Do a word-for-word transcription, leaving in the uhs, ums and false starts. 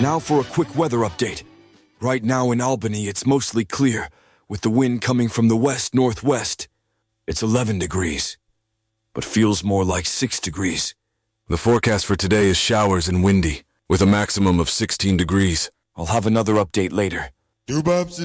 Now for a quick weather update. Right now in Albany, it's mostly clear, with the wind coming from the west-northwest. It's eleven degrees, but feels more like six degrees. The forecast for today is showers and windy, with a maximum of sixteen degrees. I'll have another update later.